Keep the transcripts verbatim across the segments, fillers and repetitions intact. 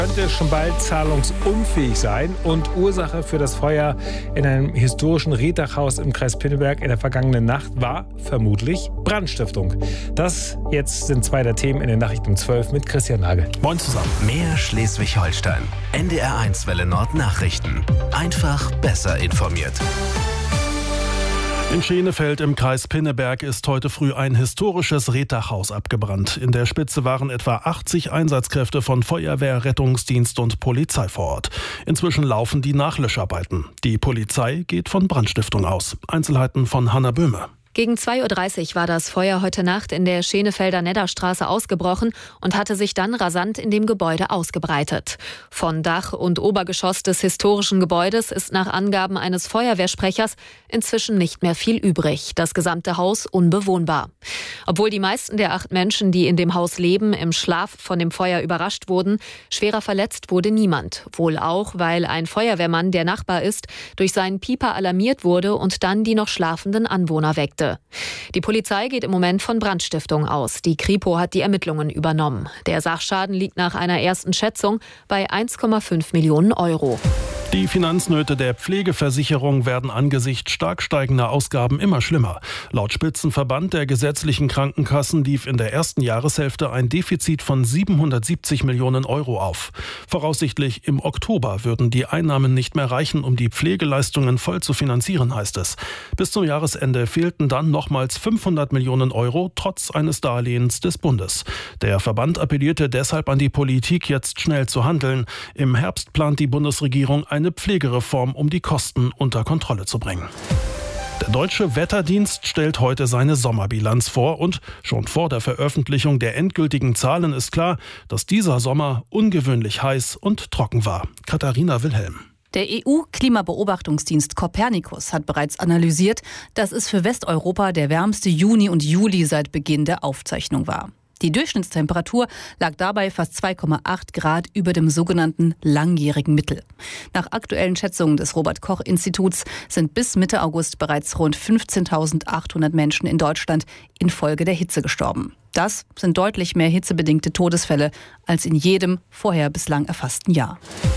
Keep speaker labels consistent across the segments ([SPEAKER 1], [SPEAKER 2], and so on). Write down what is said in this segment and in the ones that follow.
[SPEAKER 1] Könnte schon bald zahlungsunfähig sein und Ursache für das Feuer in einem historischen Rehdachhaus im Kreis Pinneberg in der vergangenen Nacht war vermutlich Brandstiftung. Das jetzt sind zwei der Themen in den Nachrichten um zwölf mit Christian Nagel.
[SPEAKER 2] Moin zusammen.
[SPEAKER 3] Mehr Schleswig-Holstein. N D R eins Welle Nord Nachrichten. Einfach besser informiert.
[SPEAKER 2] In Schenefeld im Kreis Pinneberg ist heute früh ein historisches Rehdachhaus abgebrannt. In der Spitze waren etwa achtzig Einsatzkräfte von Feuerwehr, Rettungsdienst und Polizei vor Ort. Inzwischen laufen die Nachlöscharbeiten. Die Polizei geht von Brandstiftung aus. Einzelheiten von Hanna Böhme.
[SPEAKER 4] Gegen zwei Uhr dreißig war das Feuer heute Nacht in der Schenefelder Nedderstraße ausgebrochen und hatte sich dann rasant in dem Gebäude ausgebreitet. Von Dach und Obergeschoss des historischen Gebäudes ist nach Angaben eines Feuerwehrsprechers inzwischen nicht mehr viel übrig. Das gesamte Haus unbewohnbar. Obwohl die meisten der acht Menschen, die in dem Haus leben, im Schlaf von dem Feuer überrascht wurden, schwerer verletzt wurde niemand. Wohl auch, weil ein Feuerwehrmann, der Nachbar ist, durch seinen Pieper alarmiert wurde und dann die noch schlafenden Anwohner weckte. Die Polizei geht im Moment von Brandstiftung aus. Die Kripo hat die Ermittlungen übernommen. Der Sachschaden liegt nach einer ersten Schätzung bei eins Komma fünf Millionen Euro.
[SPEAKER 2] Die Finanznöte der Pflegeversicherung werden angesichts stark steigender Ausgaben immer schlimmer. Laut Spitzenverband der gesetzlichen Krankenkassen lief in der ersten Jahreshälfte ein Defizit von siebenhundertsiebzig Millionen Euro auf. Voraussichtlich im Oktober würden die Einnahmen nicht mehr reichen, um die Pflegeleistungen voll zu finanzieren, heißt es. Bis zum Jahresende fehlten dann nochmals fünfhundert Millionen Euro, trotz eines Darlehens des Bundes. Der Verband appellierte deshalb an die Politik, jetzt schnell zu handeln. Im Herbst plant die Bundesregierung ein eine Pflegereform, um die Kosten unter Kontrolle zu bringen. Der Deutsche Wetterdienst stellt heute seine Sommerbilanz vor und schon vor der Veröffentlichung der endgültigen Zahlen ist klar, dass dieser Sommer ungewöhnlich heiß und trocken war. Katharina Wilhelm.
[SPEAKER 5] Der E U-Klimabeobachtungsdienst Copernicus hat bereits analysiert, dass es für Westeuropa der wärmste Juni und Juli seit Beginn der Aufzeichnung war. Die Durchschnittstemperatur lag dabei fast zwei Komma acht Grad über dem sogenannten langjährigen Mittel. Nach aktuellen Schätzungen des Robert-Koch-Instituts sind bis Mitte August bereits rund fünfzehntausendachthundert Menschen in Deutschland infolge der Hitze gestorben. Das sind deutlich mehr hitzebedingte Todesfälle als in jedem vorher bislang erfassten Jahr.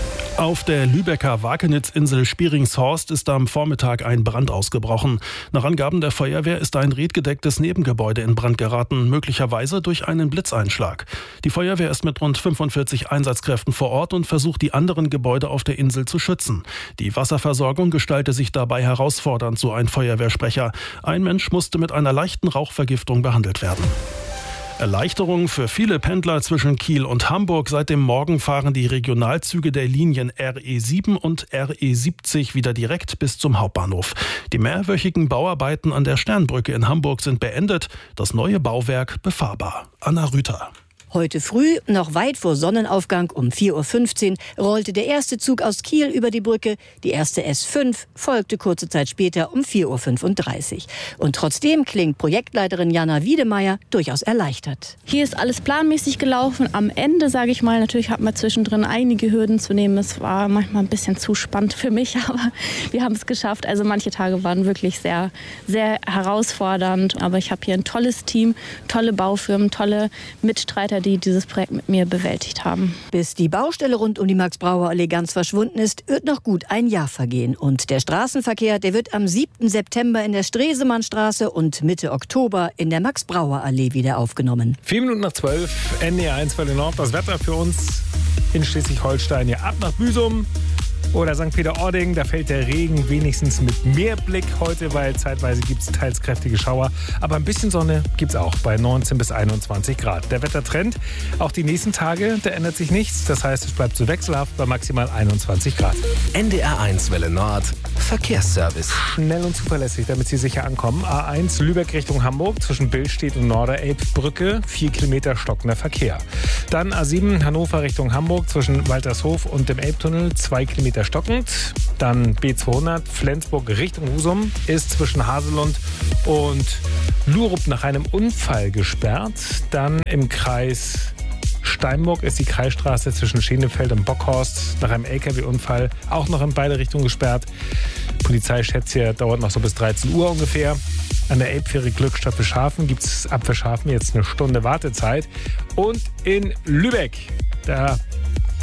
[SPEAKER 2] Auf der Lübecker Wakenitz-Insel Spieringshorst ist am Vormittag ein Brand ausgebrochen. Nach Angaben der Feuerwehr ist ein redgedecktes Nebengebäude in Brand geraten, möglicherweise durch einen Blitzeinschlag. Die Feuerwehr ist mit rund fünfundvierzig Einsatzkräften vor Ort und versucht, die anderen Gebäude auf der Insel zu schützen. Die Wasserversorgung gestalte sich dabei herausfordernd, so ein Feuerwehrsprecher. Ein Mensch musste mit einer leichten Rauchvergiftung behandelt werden. Erleichterung für viele Pendler zwischen Kiel und Hamburg. Seit dem Morgen fahren die Regionalzüge der Linien R E sieben und R E siebzig wieder direkt bis zum Hauptbahnhof. Die mehrwöchigen Bauarbeiten an der Sternbrücke in Hamburg sind beendet. Das neue Bauwerk befahrbar. Anna Rüther.
[SPEAKER 6] Heute früh, noch weit vor Sonnenaufgang um vier Uhr fünfzehn, rollte der erste Zug aus Kiel über die Brücke. Die erste S fünf folgte kurze Zeit später um vier Uhr fünfunddreißig. Und trotzdem klingt Projektleiterin Jana Wiedemeyer durchaus erleichtert.
[SPEAKER 7] Hier ist alles planmäßig gelaufen. Am Ende, sage ich mal, natürlich hatten wir zwischendrin einige Hürden zu nehmen. Es war manchmal ein bisschen zu spannend für mich, aber wir haben es geschafft. Also manche Tage waren wirklich sehr, sehr herausfordernd. Aber ich habe hier ein tolles Team, tolle Baufirmen, tolle Mitstreiter, die dieses Projekt mit mir bewältigt haben.
[SPEAKER 6] Bis die Baustelle rund um die Max-Brauer-Allee ganz verschwunden ist, wird noch gut ein Jahr vergehen. Und der Straßenverkehr, der wird am siebten September in der Stresemannstraße und Mitte Oktober in der Max-Brauer-Allee wieder aufgenommen.
[SPEAKER 1] Vier Minuten nach zwölf, N D R eins Welle Nord. Das Wetter für uns in Schleswig-Holstein. Ja, ab nach Büsum oder Sankt Peter-Ording, da fällt der Regen wenigstens mit mehr Blick heute, weil zeitweise gibt es teils kräftige Schauer. Aber ein bisschen Sonne gibt es auch bei neunzehn bis einundzwanzig Grad. Der Wettertrend, auch die nächsten Tage, da ändert sich nichts. Das heißt, es bleibt so wechselhaft bei maximal einundzwanzig Grad.
[SPEAKER 3] N D R eins Welle Nord, Verkehrsservice.
[SPEAKER 1] Schnell und zuverlässig, damit Sie sicher ankommen. A eins Lübeck Richtung Hamburg zwischen Billstedt und Norderelbbrücke, vier Kilometer stockender Verkehr. Dann A sieben Hannover Richtung Hamburg zwischen Waltershof und dem Elbtunnel, zwei Kilometer stockend. Dann B zweihundert Flensburg Richtung Husum ist zwischen Haselund und Lurup nach einem Unfall gesperrt. Dann im Kreis Steinburg ist die Kreisstraße zwischen Schenefeld und Bockhorst nach einem L K W-Unfall auch noch in beide Richtungen gesperrt. Polizei schätzt hier, dauert noch so bis dreizehn Uhr ungefähr. An der Elbfähre Glückstadt Fischhafen gibt es ab Fischhafen jetzt eine Stunde Wartezeit. Und in Lübeck, da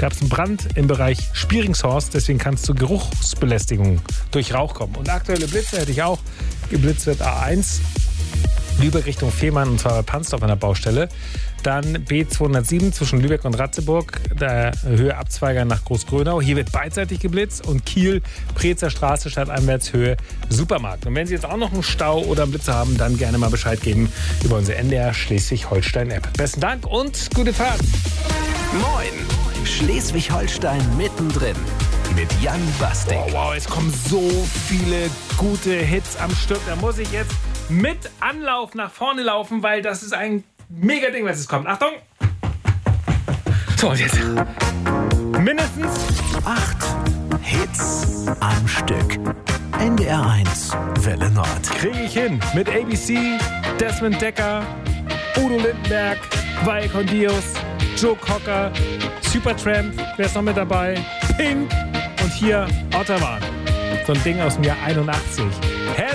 [SPEAKER 1] gab es einen Brand im Bereich Spieringshorst. Deswegen kann es zu Geruchsbelästigung durch Rauch kommen. Und aktuelle Blitze hätte ich auch. Geblitzt wird A eins. Lübeck Richtung Fehmarn, und zwar bei Pansdorf an der Baustelle. Dann B zweihundertsieben zwischen Lübeck und Ratzeburg, der Höhe Abzweiger nach Großgrönau. Hier wird beidseitig geblitzt. Und Kiel, Preetzer Straße, stadteinwärts Höhe Supermarkt. Und wenn Sie jetzt auch noch einen Stau oder einen Blitzer haben, dann gerne mal Bescheid geben über unsere N D R Schleswig-Holstein-App. Besten Dank und gute Fahrt.
[SPEAKER 3] Moin, Schleswig-Holstein mittendrin mit Jan Bastik.
[SPEAKER 1] Wow, wow, es kommen so viele gute Hits am Stück. Da muss ich jetzt mit Anlauf nach vorne laufen, weil das ist ein mega Ding, was jetzt kommt. Achtung! So, und jetzt mindestens
[SPEAKER 3] Acht Hits am Stück. N D R eins, Welle Nord.
[SPEAKER 1] kriege ich hin mit A B C, Desmond Decker, Udo Lindenberg, Valle con Dios, Joe Cocker, Supertramp, wer ist noch mit dabei? Pink und hier Otterwan. So ein Ding aus dem Jahr einundachtzig.